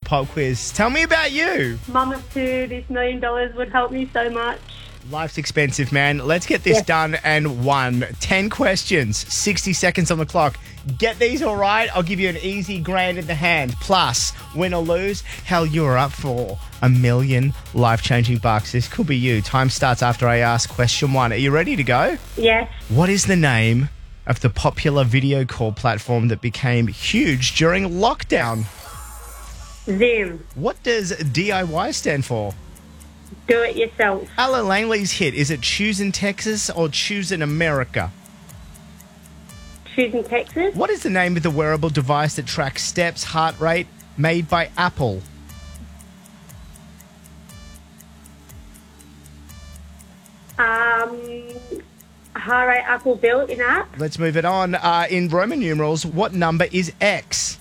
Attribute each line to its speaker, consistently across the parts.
Speaker 1: pop quiz. Tell me about you.
Speaker 2: Mama too, this $1 million would help me so much.
Speaker 1: Life's expensive, man. Let's get this done and won. 10 questions, 60 seconds on the clock. Get these all right, I'll give you an easy grand in the hand. Plus, win or lose, hell, you're up for $1 million life-changing bucks. This could be you. Time starts after I ask question 1. Are you ready to go?
Speaker 2: Yes.
Speaker 1: What is the name of the popular video call platform that became huge during lockdown?
Speaker 2: Zoom.
Speaker 1: What does DIY stand for?
Speaker 2: Do it yourself.
Speaker 1: Alan Langley's hit, is it Choose in Texas or Choose in America?
Speaker 2: Choose in Texas.
Speaker 1: What is the name of the wearable device that tracks steps, heart rate, made by Apple?
Speaker 2: Heart rate Apple built-in app.
Speaker 1: Let's move it on. In Roman numerals, what number is X?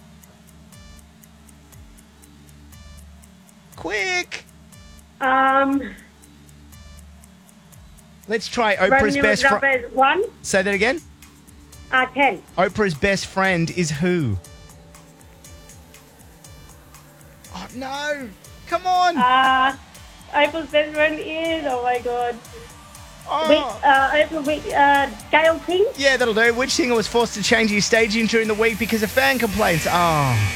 Speaker 1: Quick! Let's try Oprah's best friend.
Speaker 2: Number is 1.
Speaker 1: Say that again.
Speaker 2: 10.
Speaker 1: Oprah's best friend is who? Oh, no. Come on.
Speaker 2: Oprah's best friend is, oh my God.
Speaker 1: Oh.
Speaker 2: Gail King?
Speaker 1: Yeah, that'll do. Which singer was forced to change his staging during the week because of fan complaints? Oh.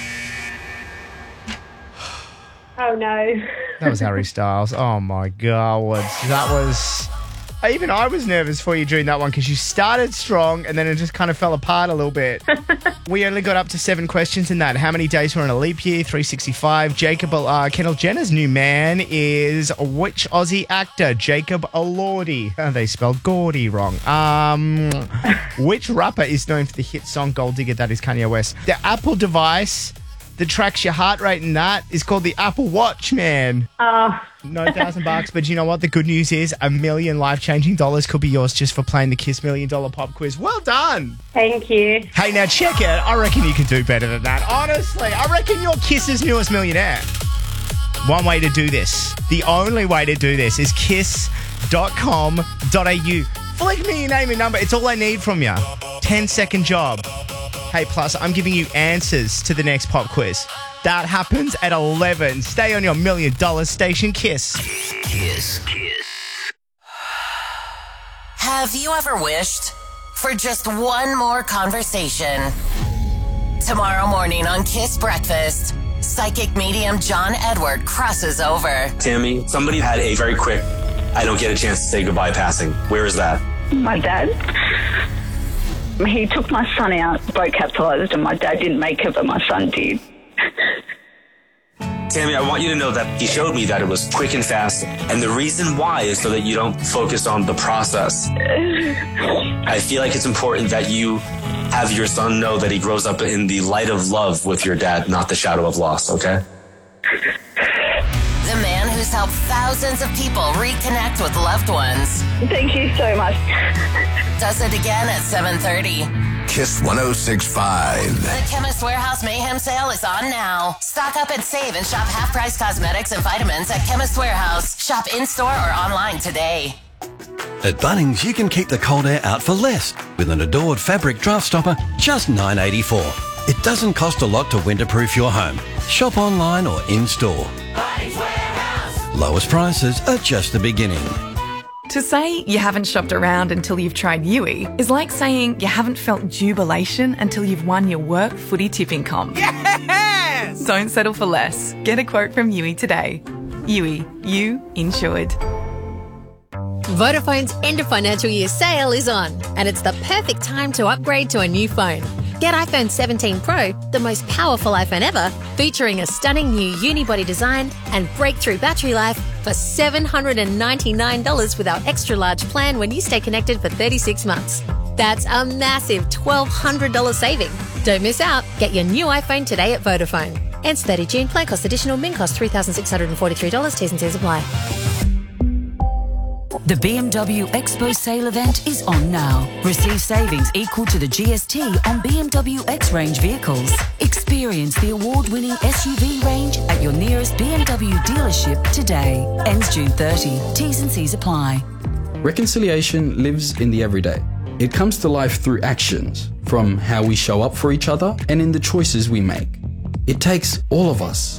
Speaker 2: Oh, no.
Speaker 1: That was Harry Styles. Oh, my God. That was... Even I was nervous for you during that one because you started strong and then it just kind of fell apart a little bit. We only got up to 7 questions in that. How many days were in a leap year? 365. Kendall Jenner's new man is which Aussie actor? Jacob Elordi. They spelled Gordy wrong. Which rapper is known for the hit song Gold Digger? That is Kanye West. The Apple device that tracks your heart rate and that is called the Apple Watch, man. No $1,000, but you know what? The good news is $1 million life-changing dollars could be yours just for playing the Kiss $1 Million Pop Quiz. Well done.
Speaker 2: Thank you.
Speaker 1: Hey, now check it. I reckon you can do better than that. Honestly, I reckon you're Kiss's newest millionaire. One way to do this, the only way to do this is kiss.com.au. Flick me your name and number. It's all I need from you. 10-second job. Hey, plus, I'm giving you answers to the next pop quiz. That happens at 11. Stay on your $1 million station, Kiss.
Speaker 3: Kiss. Have you ever wished for just one more conversation? Tomorrow morning on Kiss Breakfast, psychic medium John Edward crosses over.
Speaker 4: Tammy, somebody had a very quick, I don't get a chance to say goodbye passing. Where is that?
Speaker 5: My dad. He took my son out, boat capsized, and my dad didn't make it, but my son did.
Speaker 4: Tammy, I want you to know that he showed me that it was quick and fast, and the reason why is so that you don't focus on the process. I feel like it's important that you have your son know that he grows up in the light of love with your dad, not the shadow of loss, okay?
Speaker 3: The man who's helped thousands of people reconnect with loved ones.
Speaker 5: Thank you so much.
Speaker 3: Does it again at 7:30.
Speaker 6: Kiss 106.5.
Speaker 3: The Chemist Warehouse Mayhem Sale is on now. Stock up and save and shop half-price cosmetics and vitamins at Chemist Warehouse. Shop in-store or online today.
Speaker 7: At Bunnings, you can keep the cold air out for less with an Adored fabric draft stopper, just $9.84. It doesn't cost a lot to winterproof your home. Shop online or in-store.
Speaker 3: Bunnings Warehouse.
Speaker 7: Lowest prices are just the beginning.
Speaker 8: To say you haven't shopped around until you've tried Yui is like saying you haven't felt jubilation until you've won your work footy tipping comp.
Speaker 9: Yes!
Speaker 8: Don't settle for less. Get a quote from Yui today. Yui, you insured.
Speaker 10: Vodafone's end of financial year sale is on, and it's the perfect time to upgrade to a new phone. Get iPhone 17 Pro, the most powerful iPhone ever, featuring a stunning new unibody design and breakthrough battery life for $799 with our extra large plan when you stay connected for 36 months. That's a massive $1,200 saving. Don't miss out. Get your new iPhone today at Vodafone. Ends 30 June. Plan cost additional. Min cost $3,643. T's and C's apply.
Speaker 11: The BMW Expo sale event is on now. Receive savings equal to the GST on BMW X-Range vehicles. Experience the award-winning SUV range at your nearest BMW dealership today. Ends June 30. T's and C's apply.
Speaker 12: Reconciliation lives in the everyday. It comes to life through actions, from how we show up for each other and in the choices we make. It takes all of us